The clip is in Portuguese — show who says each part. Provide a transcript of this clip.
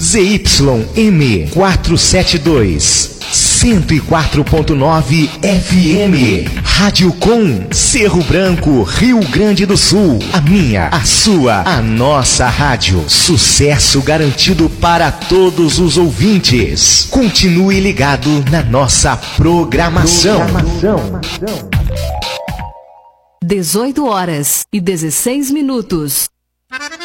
Speaker 1: ZYM 472, 104.9 FM. Rádio Com, Cerro Branco, Rio Grande do Sul. A minha, a sua, a nossa rádio. Sucesso garantido para todos os ouvintes. Continue ligado na nossa programação.
Speaker 2: 18 horas e 16 minutos.